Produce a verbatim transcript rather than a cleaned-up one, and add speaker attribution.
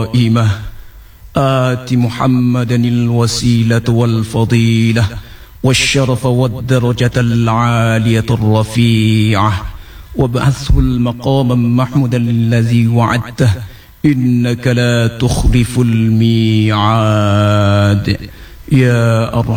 Speaker 1: قائمة آت محمدا الوسيلة والفضيلة والشرف والدرجة العالية الرفيعة وابعثه المقام محمودا الذي وعدته إنك لا تخلف الميعاد يا أرحم